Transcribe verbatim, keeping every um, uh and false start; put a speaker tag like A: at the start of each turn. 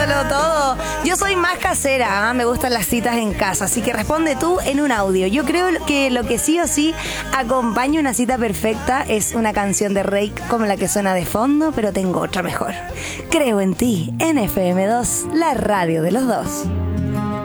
A: dándolo todo. Yo soy más casera, ¿eh? Me gustan las citas en casa, así que responde tú en un audio. Yo creo que lo que sí o sí acompaña una cita perfecta es una canción de Reik como la que suena de fondo, pero tengo otra mejor. Creo en ti, en F M dos, la radio de los dos.